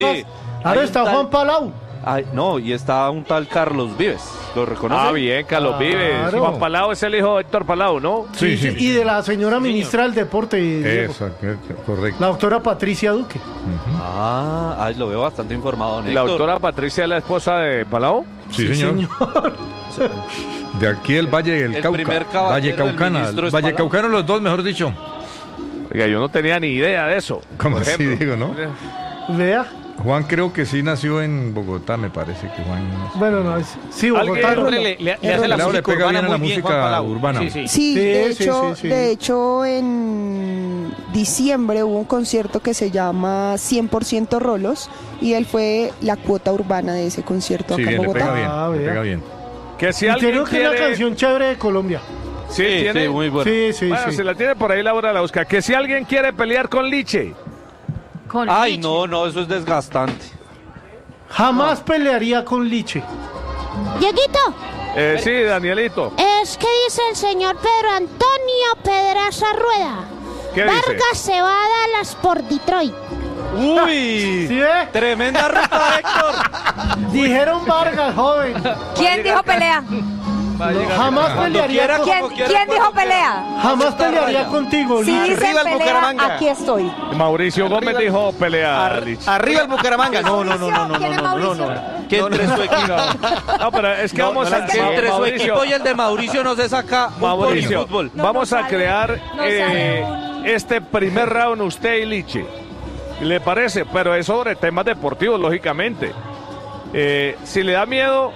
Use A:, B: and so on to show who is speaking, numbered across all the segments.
A: Ahora está Juan Palau.
B: Ay, no, y está un tal Carlos Vives. ¿Lo reconoce?
C: Ah, bien, Carlos Vives.
A: Claro.
C: Juan Palau es el hijo de Héctor Palau, ¿no?
A: Sí, sí. Y de la señora ministra del Deporte. Diego.
D: Eso, correcto.
A: La doctora Patricia Duque.
B: Ay, lo veo bastante informado,
C: La
B: Héctor.
C: doctora Patricia es la esposa de Palau.
D: Sí, señor. De aquí el Valle del
B: El
D: Cauca.
B: primer caballero
D: Valle
B: del
D: Caucana.
B: ministro es
D: Valle
B: Palau.
D: Caucano los dos, mejor dicho.
C: Oiga, yo no tenía ni idea de eso.
D: ¿Cómo
C: por
D: así,
C: ejemplo.
D: Diego, no?
A: Vea.
D: Juan creo que sí nació en Bogotá, me parece que Juan.
A: Bueno, no es. Sí, Bogotá.
C: Alguien
E: Le hace la
D: Pelao le
E: música
D: pega
E: urbana
D: bien a la
E: muy bien, Juan
D: música
E: Palau.
D: urbana.
E: Sí, sí.
F: Sí,
A: Sí,
F: de
A: sí,
F: hecho,
A: sí, sí.
F: de hecho en diciembre hubo un concierto que se llama 100% Rolos y él fue la cuota urbana de ese concierto
D: Sí,
F: acá en
D: bien, le pega
F: Bogotá.
D: bien.
A: Ah,
D: Le
A: vea.
D: pega bien.
C: Que si
A: Y
C: alguien
A: creo que es la
C: quiere...
A: canción chévere de Colombia.
C: Sí, tiene.
B: Sí, muy bueno.
A: Sí, sí,
C: Bueno,
A: sí.
C: si la tiene por ahí, Laura la busca. Que si alguien quiere pelear con Liche.
G: Con
B: Ay,
G: Liche.
B: no, eso es desgastante.
A: Jamás pelearía con Liche.
G: Dieguito,
C: Sí, Danielito.
G: es que dice el señor Pedro Antonio Pedraza Rueda.
C: ¿Qué dice?
G: Vargas se va a Dallas por Detroit.
B: Uy,
A: ¿Sí ve?
B: tremenda ruta, Héctor.
A: Dijeron Vargas, joven.
H: ¿Quién dijo pelea?
A: No, jamás pelearía
B: quiera,
A: con...
H: ¿Quién dijo pelea?
A: Jamás pelearía contigo,
H: Si
A: Liche.
H: dicen
E: Arriba el
H: pelea,
E: Bucaramanga.
H: aquí estoy.
C: Mauricio Gómez dijo pelear, Liche.
E: Arriba el Bucaramanga. No.
H: ¿Quién es Mauricio?
B: Que entre su equipo.
C: No, pero es que vamos a...
B: Que entre su
C: Mauricio,
B: equipo y el de Mauricio no se saca un
C: Mauricio,
B: fútbol.
H: No,
C: vamos
H: no
C: a
H: sale,
C: crear
H: no sale
C: este primer round usted y Liche. ¿Le parece? Pero es sobre temas deportivos, lógicamente. Si le da miedo,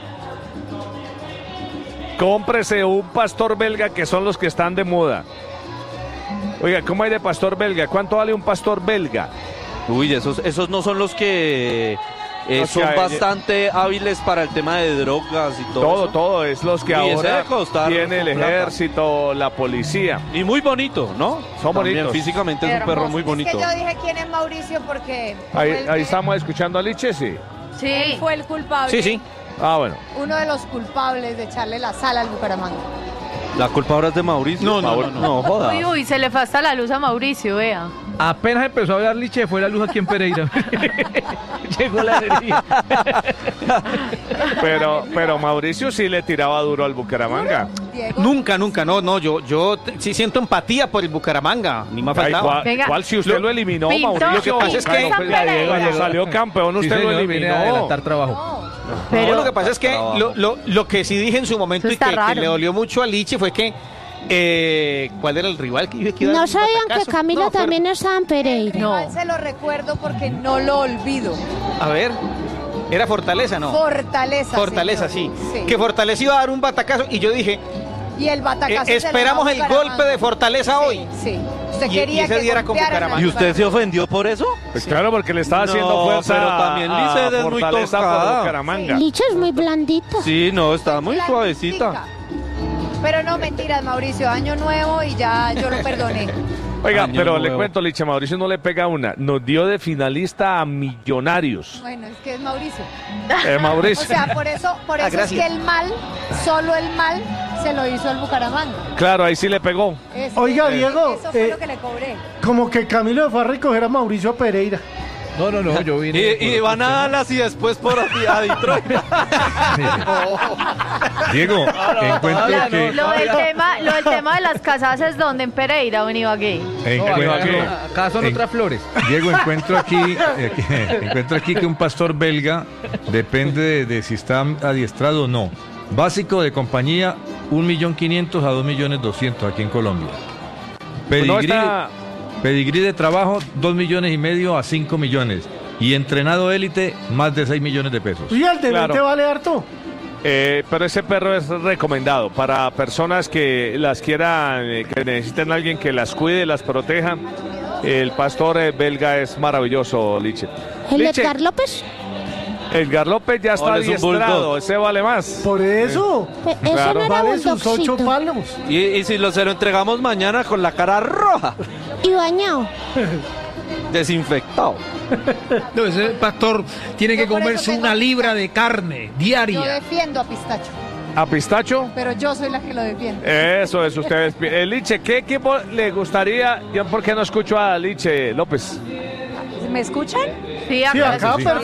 C: cómprese un pastor belga, que son los que están de moda. Oiga, ¿cómo hay de pastor belga? ¿Cuánto vale un pastor belga?
B: Uy, esos no son los que
C: Los
B: son
C: que-
B: bastante hábiles para el tema de drogas y todo.
C: Todo es los que
B: Y ese
C: ahora
B: debe costar
C: tiene el
B: plata.
C: ejército, la policía.
B: Y muy bonito, ¿no?
C: Son
B: También
C: bonitos.
B: físicamente es un perro muy bonito.
H: Es que yo dije quién es Mauricio porque fue
C: Ahí,
H: el
C: ahí
H: que-
C: estamos escuchando a Liche, sí.
H: él fue el culpable.
E: Sí, sí.
C: Ah, bueno.
H: Uno de los culpables de echarle la sal al Bucaramanga.
B: La culpa ahora es de Mauricio. No, joda.
G: Uy, se le fue hasta la luz a Mauricio, vea.
I: Apenas empezó a hablar Liche, fue la luz aquí en Pereira. Llegó la energía.
C: Pero Mauricio sí le tiraba duro al Bucaramanga.
H: Diego.
E: Nunca, no. Yo sí siento empatía por el Bucaramanga. Ni más
C: Ay,
E: faltaba.
G: Venga.
C: ¿Cuál si usted lo eliminó,
G: Pintó.
C: Mauricio?
E: Lo que pasa es que-
C: Cuando
G: Esa pelea.
C: cuando salió campeón,
I: Sí,
C: usted lo
I: señor, viene a
C: eliminó.
I: adelantar trabajo.
E: No, lo que pasa es que lo que sí dije en su momento
G: Eso
E: y que,
G: está raro.
E: le dolió mucho a Liche fue que ¿cuál era el rival que iba a
G: ¿No
E: dar un
G: sabían que
E: batacazo?
G: Camilo
E: No, fuera-
G: también estaba en Pereira?
H: Igual se lo recuerdo porque no lo olvido.
E: A ver, era Fortaleza, ¿no?
H: Fortaleza.
E: sí.
H: señor.
E: Que Fortaleza iba a dar un batacazo y yo dije,
H: Y el batacazo se le
E: esperamos
H: va a
E: el
H: Bucaramanga.
E: golpe de Fortaleza hoy.
H: Sí. Usted
E: Y
H: quería
E: ese
H: que
E: día era con
H: golpearan al
E: Bucaramanga.
B: ¿Y usted se ofendió por eso?
C: Pues claro, porque le estaba haciendo
B: No,
C: fuerza
B: pero también
C: a
B: Liced es muy
C: Fortaleza
B: tocada.
C: por Bucaramanga.
G: Liche es muy blandito.
B: Sí, no, está muy
H: Blanquita.
B: suavecita.
H: Pero no, mentiras, Mauricio. Año nuevo y ya yo lo perdoné.
C: Oiga,
B: Año
C: pero le
B: nuevo.
C: cuento, Liche, Mauricio no le pega una. Nos dio de finalista a Millonarios.
H: Bueno, es que es Mauricio.
C: Mauricio.
H: O sea, por eso es
E: gracias.
H: que el mal, solo el mal, se lo hizo al Bucaramanga.
C: Claro, ahí sí le pegó.
A: Oiga, Diego,
H: Eso fue lo que le cobré.
A: como que Camilo fue a recoger a Mauricio Pereira.
I: No, yo vine.
B: Y van a Dallas y después por a Detroit.
D: Diego, encuentro que...
G: Lo del tema de las casas es donde en Pereira o en Ibagué.
I: Acá son otras flores.
D: Diego, encuentro aquí que un pastor belga depende de si está adiestrado o no. Básico de compañía, 1.500.000 a 2.200.000 aquí en Colombia. Pedigrí, pedigrí de trabajo, 2,5 millones a 5 millones. Y entrenado élite, más de 6 millones de pesos.
A: ¿Y el de
C: Claro.
A: 20 vale harto?
C: Pero ese perro es recomendado para personas que las quieran, que necesiten a alguien que las cuide, las proteja. El pastor belga es maravilloso, Liche.
G: ¿El
C: Liche,
G: Edgar López?
C: Edgar López ya está
B: Ahora es un
C: adiestrado,
B: bulldog.
C: ese vale más.
A: Por eso.
G: Eso
C: Claro.
G: no era
A: Vale sus 8
G: bulldogcito.
A: palos.
B: Y si se lo entregamos mañana con la cara roja,
G: Y bañado.
B: desinfectado.
I: No, ese pastor tiene que
H: Yo por eso
I: comerse
H: tengo-
I: una libra de carne
H: Yo
I: diaria.
H: defiendo a Pistacho,
C: ¿A Pistacho?
H: pero yo soy la que lo defiende.
C: Eso es, ustedes. Liche, ¿qué equipo le gustaría? Yo, ¿por qué no escucho a Liche López?
H: ¿Me escuchan?
J: Sí,
A: Sí, acá,
D: sí.